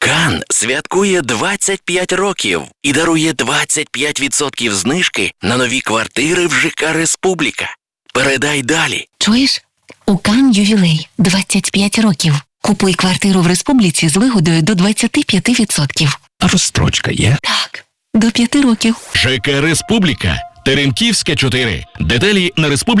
Кан святкує 25 років і дарує 25% знижки на нові квартири в ЖК «Республіка». Передай далі. Чуєш? У Кан ювілей 25 років. Купуй квартиру в Республіці з вигодою до 25%. А розстрочка є? Так, до 5 років. ЖК «Республіка». Теремківська, 4. Деталі на